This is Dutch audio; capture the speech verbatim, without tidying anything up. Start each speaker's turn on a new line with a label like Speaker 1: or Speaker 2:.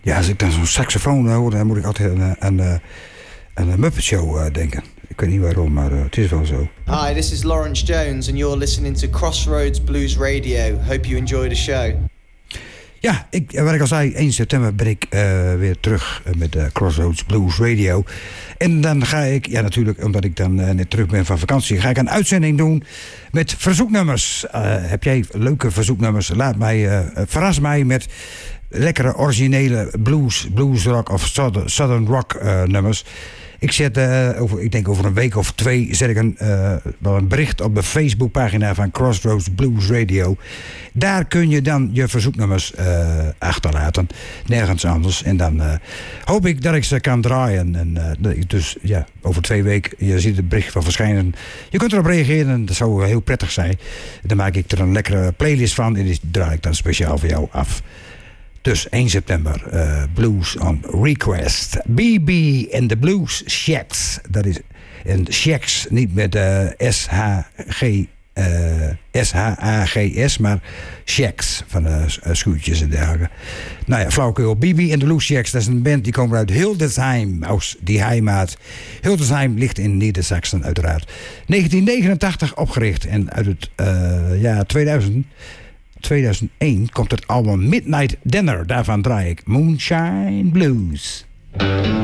Speaker 1: Ja, als ik dan zo'n saxofoon hoor, dan moet ik altijd aan, aan, aan een Muppet Show uh, denken. Ik weet niet waarom, maar uh, het is wel zo.
Speaker 2: Hi, this is Lawrence Jones and you're listening to Crossroads Blues Radio. Hope you enjoy the show.
Speaker 1: Ja, ik, wat ik al zei, één september ben ik uh, weer terug met uh, Crossroads Blues Radio. En dan ga ik, ja natuurlijk, omdat ik dan uh, net terug ben van vakantie, ga ik een uitzending doen met verzoeknummers. Uh, heb jij leuke verzoeknummers? Laat mij, uh, verras mij met lekkere originele blues, bluesrock of southern rock uh, nummers. Ik zet, uh, over, ik denk over een week of twee, zet ik een, uh, wel een bericht op de Facebookpagina van Crossroads Blues Radio. Daar kun je dan je verzoeknummers uh, achterlaten. Nergens anders. En dan uh, hoop ik dat ik ze kan draaien. En, uh, dus ja, over twee weken, je ziet het bericht van verschijnen. Je kunt erop reageren en dat zou heel prettig zijn. Dan maak ik er een lekkere playlist van en die draai ik dan speciaal voor jou af. Dus één september, uh, Blues on Request. B B en de Blues Shacks. Dat is een Shacks, niet met uh, S H G, uh, S H A G S, maar Shacks van uh, schuurtjes en dergelijke. Nou ja, flauwekul. B B en de Blues Shacks, dat is een band die komt uit Hildesheim, aus die heimaat. Hildesheim ligt in Nieder-Saxen uiteraard. negentien negenentachtig opgericht en uit het uh, jaar tweeduizend... tweeduizend één komt het album Midnight Dinner. Daarvan draai ik Moonshine Blues.